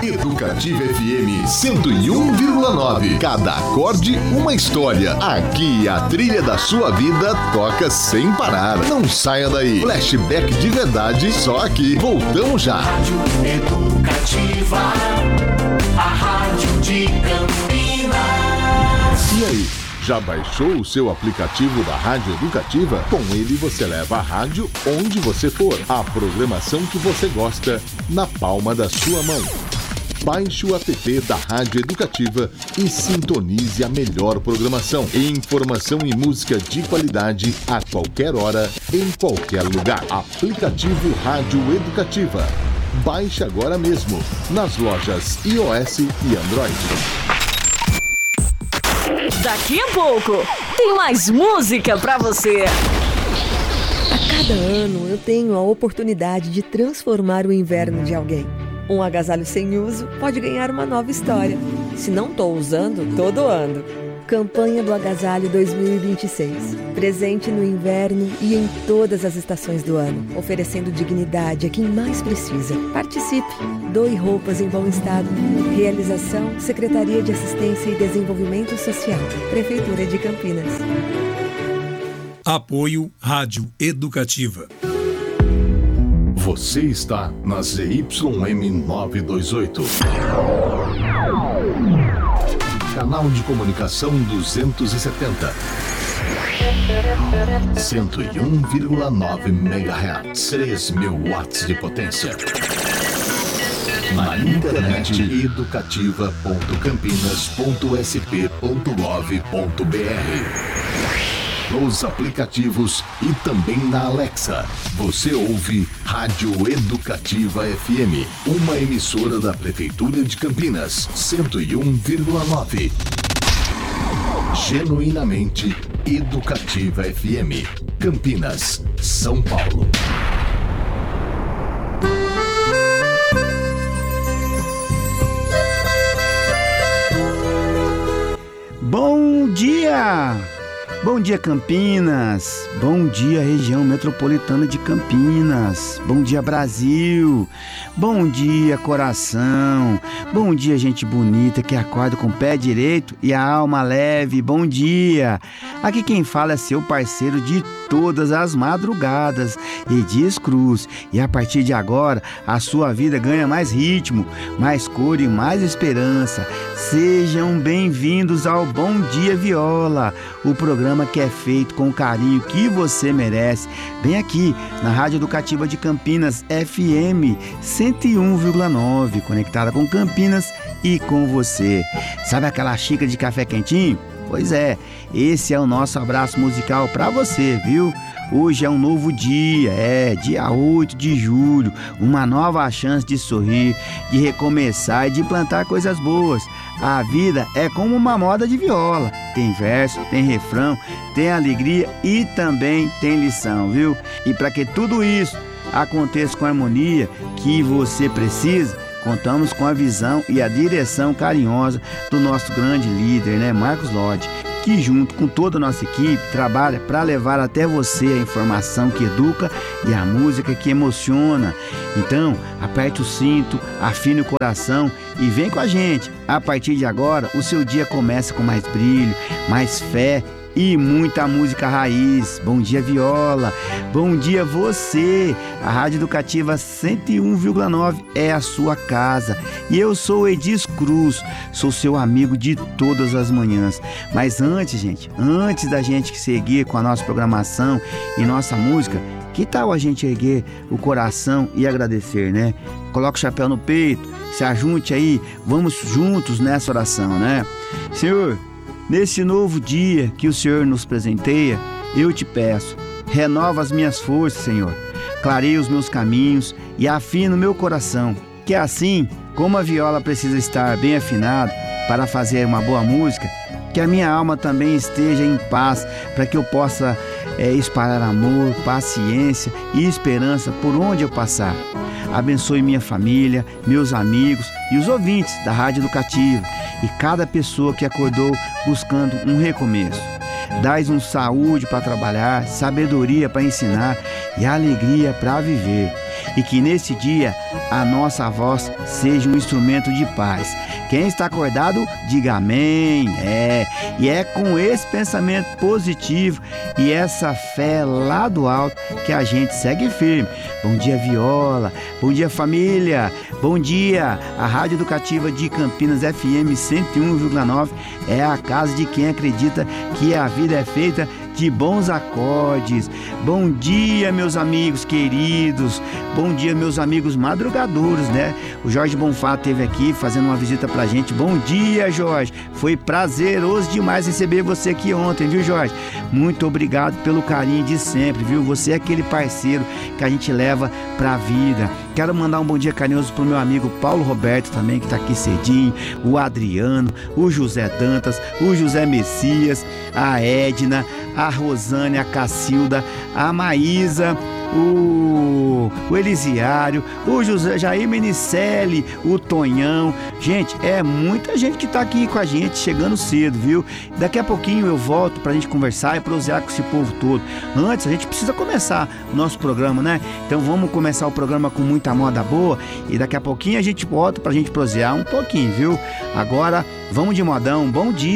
Educativa FM 101,9. Cada acorde, uma história. Aqui a trilha da sua vida toca sem parar. Não saia daí. Flashback de verdade, só aqui. Voltamos já. Rádio Educativa, a rádio de Campinas. E aí? Já baixou o seu aplicativo da Rádio Educativa? Com ele você leva a rádio onde você for. A programação que você gosta na palma da sua mão. Baixe o app da Rádio Educativa e sintonize a melhor programação. Informação e música de qualidade a qualquer hora, em qualquer lugar. Aplicativo Rádio Educativa. Baixe agora mesmo nas lojas iOS e Android. Daqui a pouco tem mais música pra você. A cada ano eu tenho a oportunidade de transformar o inverno de alguém. Um agasalho sem uso pode ganhar uma nova história. Se não estou usando, tô doando. Campanha do Agasalho 2026. Presente no inverno e em todas as estações do ano. Oferecendo dignidade a quem mais precisa. Participe. Doe roupas em bom estado. Realização: Secretaria de Assistência e Desenvolvimento Social. Prefeitura de Campinas. Apoio Rádio Educativa. Você está na ZYM 928. Canal de comunicação 270. 101,9 MHz. 3.000 watts de potência. Na internet educativa.campinas.sp.gov.br. Nos aplicativos e também na Alexa. Você ouve Rádio Educativa FM, uma emissora da Prefeitura de Campinas, 101,9. Genuinamente Educativa FM, Campinas, São Paulo. Bom dia! Bom dia, Campinas. Bom dia, região metropolitana de Campinas. Bom dia, Brasil. Bom dia, coração. Bom dia, gente bonita que acorda com o pé direito e a alma leve. Bom dia. Aqui quem fala é seu parceiro de todas as madrugadas, Edis Cruz. E a partir de agora, a sua vida ganha mais ritmo, mais cor e mais esperança. Sejam bem-vindos ao Bom Dia Viola, o programa que é feito com o carinho que você merece. Bem aqui, na Rádio Educativa de Campinas, FM 101,9, conectada com Campinas e com você. Sabe aquela xícara de café quentinho? Pois é, esse é o nosso abraço musical para você, viu? Hoje é um novo dia, dia 8 de julho, uma nova chance de sorrir, de recomeçar e de plantar coisas boas. A vida é como uma moda de viola, tem verso, tem refrão, tem alegria e também tem lição, viu? E para que tudo isso aconteça com a harmonia que você precisa, contamos com a visão e a direção carinhosa do nosso grande líder, Marcos Lodge, que junto com toda a nossa equipe trabalha para levar até você a informação que educa e a música que emociona. Então, aperte o cinto, afine o coração e vem com a gente. A partir de agora, o seu dia começa com mais brilho, mais fé e muita música raiz. Bom dia, Viola. Bom dia, você. A Rádio Educativa 101,9 é a sua casa. E eu sou Edis Cruz, sou seu amigo de todas as manhãs. Mas antes da gente seguir com a nossa programação e nossa música, que tal a gente erguer o coração e agradecer, Coloca o chapéu no peito, se ajunte aí, vamos juntos nessa oração, Senhor, nesse novo dia que o Senhor nos presenteia, eu te peço, renova as minhas forças, Senhor. Clareia os meus caminhos e afina o meu coração, que assim, como a viola precisa estar bem afinada para fazer uma boa música, que a minha alma também esteja em paz, para que eu possa espalhar amor, paciência e esperança por onde eu passar. Abençoe minha família, meus amigos e os ouvintes da Rádio Educativa e cada pessoa que acordou buscando um recomeço. Dai-nos saúde para trabalhar, sabedoria para ensinar e alegria para viver. e que nesse dia a nossa voz seja um instrumento de paz. Quem está acordado, diga amém. E é com esse pensamento positivo e essa fé lá do alto que a gente segue firme. Bom dia, Viola. Bom dia, família. Bom dia. A Rádio Educativa de Campinas FM 101,9 é a casa de quem acredita que a vida é feita de bons acordes. Bom dia, meus amigos queridos. Bom dia, meus amigos madrugadores, né? O Jorge Bonfá esteve aqui fazendo uma visita pra gente. Bom dia, Jorge. Foi prazeroso demais receber você aqui ontem, viu, Jorge? Muito obrigado pelo carinho de sempre, viu? Você é aquele parceiro que a gente leva pra vida. Quero mandar um bom dia carinhoso pro meu amigo Paulo Roberto também, que tá aqui cedinho, o Adriano, o José Dantas, o José Messias, a Edna, a Rosane, a Cacilda, a Maísa, o Elisiário, o José Jair Menicelli, o Tonhão. Gente, é muita gente que tá aqui com a gente, chegando cedo, viu? Daqui a pouquinho eu volto pra gente conversar e prosear com esse povo todo. Antes, a gente precisa começar o nosso programa, né? Então vamos começar o programa com muita moda boa e daqui a pouquinho a gente volta pra gente prosear um pouquinho, viu? Agora, vamos de modão. Bom dia!